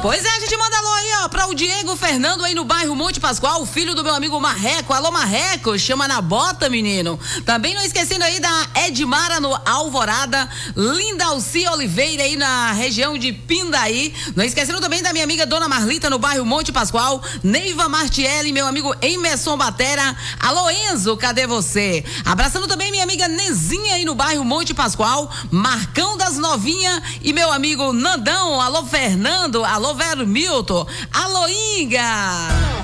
Pois é, a gente manda alô aí, ó, pra o Diego Fernando aí no bairro Monte Pascoal, o filho do meu amigo Marreco. Alô, Marreco, chama na bota, menino. Também não esquecendo aí da Edmara no Alvorada, Lindalci Oliveira aí na região de Pindaí. Não esquecendo também da minha amiga Dona Marlita no bairro Monte Pascoal, Neiva Martielli, meu amigo Emerson Batera. Alô, Enzo, cadê você? Abraçando também minha amiga Nezinha aí no bairro Monte Pascoal, Marcão das Novinha e meu amigo Nandão. Alô, Fernando. Alô, Vermilton. Alô, Inga.